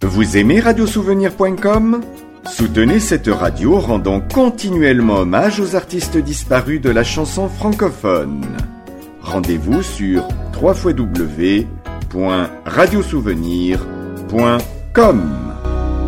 Vous aimez radiosouvenir.com ? Soutenez cette radio rendant continuellement hommage aux artistes disparus de la chanson francophone. Rendez-vous sur www.radiosouvenir.com.